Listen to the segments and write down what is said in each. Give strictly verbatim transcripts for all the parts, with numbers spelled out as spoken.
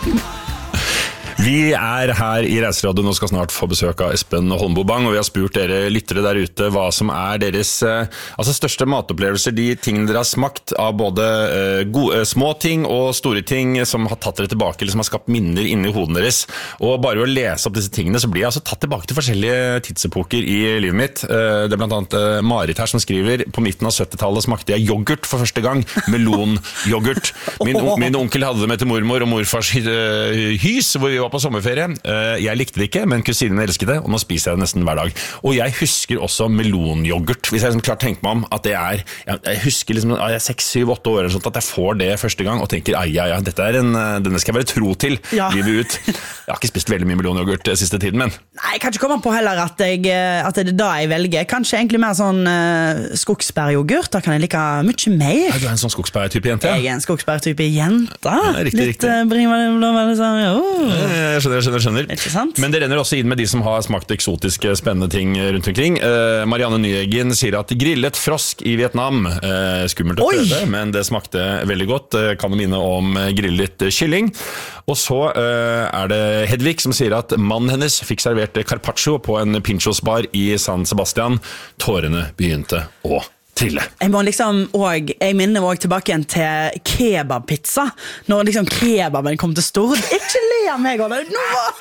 Vi er her i Reiseradioen og skal snart få besøk av Espen Holmboe Bang, og vi har spurt dere lyttere der ute hva som er deres altså største matopplevelser, de tingene dere har smakt av både uh, gode, små ting og store ting som har tatt dere tilbake, eller som har skapt minner inni hoden deres. Og bare å lese opp disse tingene, så blir jeg altså tatt tilbake til forskjellige tidsepoker i livet mitt. Uh, det er blant annet uh, Marit her som skriver, på midten av syttitallet smakte jeg yoghurt for første gang, melonyoghurt. Min, min onkel hadde det med til mormor og morfars uh, hys, hvor vi var på sommerferie. Jeg likte det ikke, men kusinen elsket det, og nå spiser jeg det nesten hver dag. Og jeg husker også melonyoghurt, hvis jeg liksom klart tenker meg om at det er, jeg husker liksom, jeg er seks, syv, åtte år eller sånt, at jeg får det første gang, og tenker, ai, ai, ai, dette er en, denne skal jeg være tro til, ja. Livet ut. Jeg har ikke spist veldig mye melonyoghurt siste tiden, men... Nei, jeg kan ikke komme på heller at, jeg, at det er da jeg velger. Kanskje egentlig mer sånn uh, skogsbæryoghurt, da kan jeg like mye mer. Er du en sånn skogsbær-type jente? Jeg er en skogsbær-type jente. Ja, riktig, Litt, riktig. Uh, bring meg det blå, vel, sånn, oh. Jeg skjønner, jeg skjønner, jeg skjønner. Men det renner også inn med de som har smakt eksotiske, spennende ting rundt omkring. Uh, Marianne Nyeggen sier at grillet frosk i Vietnam, uh, skummelt å prøve, men det smakte veldig godt. Uh, kan du minne om grillet kylling. Og så uh, er det Hedvig som sier at mannen hennes fikk servert carpaccio på en pinchos-bar i San Sebastian. Tårene begynte å trille. Jeg må liksom, og jeg minner også tilbake igjen til kebabpizza, når liksom kebaben kom til Stord. Ikke le av meg, Olle. Nå var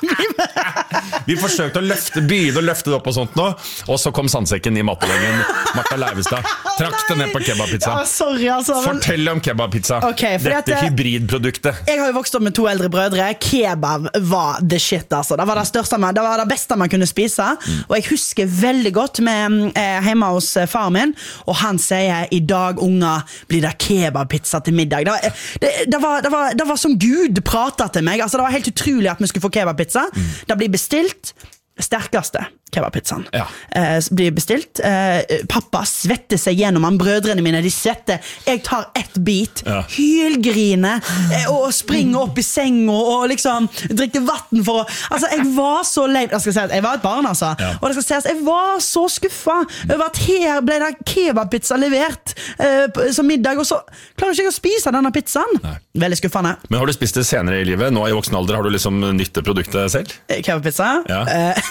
vi forsøkte å løfte, begynne å løfte det opp og sånt nå, og så kom sandsekken i matteleggen. Martha Leivestad trakk det ned på kebabpizza. Ja, sorry, altså, men... Fortell om kebabpizza. Okay, Dette at, hybridproduktet. Jeg har jo vokst opp med to eldre brødre. Kebab var the shit, altså. Det var det største, det var det beste man kunne spise. Mm. Og jeg husker veldig godt med eh, hjemme hos eh, far min, og han sier, i dag, unger, blir det kebabpizza til middag. Det var, det, det var, det var, det var som Gud pratet til meg. Altså, det var helt utrolig at vi skulle få kebabpizza. Mm. Det blir bestilt. Sterkeste kebabpizzaen ja. eh, blir bestilt. eh, Pappa svetter seg gjennom han. Brødrene mine, de svetter. Jeg tar ett bit, ja. Hylgriner eh, og springer opp i senga og liksom drikker vatten for å... Altså, jeg var så lei. Jeg skal si at jeg var et barn, altså. Ja. Og det skal si at jeg var så skuffet over at her ble det kebabpizza levert eh, som middag, og så klarer jeg ikke å spise denne pizzaen. Nei. Veldig skuffende. Men har du spist det senere i livet? Nå i voksen alder, har du liksom nytt produktet selv? Kebabpizza? Ja.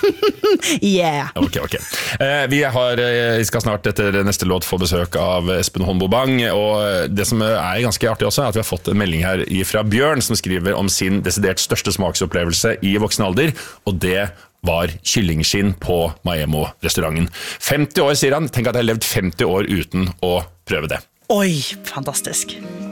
Yeah. Ok, ok. Eh, vi, har, vi skal snart etter neste låt få besøk av Espen Holmboe Bang, og det som er ganske artig også er at vi har fått en melding her fra Bjørn som skriver om sin desidert største smaksopplevelse i voksen alder, og det var kyllingskinn på Maemo-restauranten. femti år, sier han. Tenk at jeg har levd femti år uten å prøve det. Oi, fantastisk.